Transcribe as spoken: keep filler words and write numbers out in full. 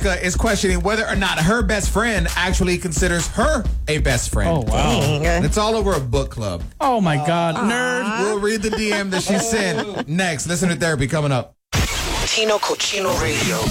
Jessica is questioning whether or not her best friend actually considers her a best friend. Oh, wow. And it's all over a book club. Oh, my God. Nerd. We'll read the D M that she sent next. Listener therapy coming up. Tino Cochino Radio.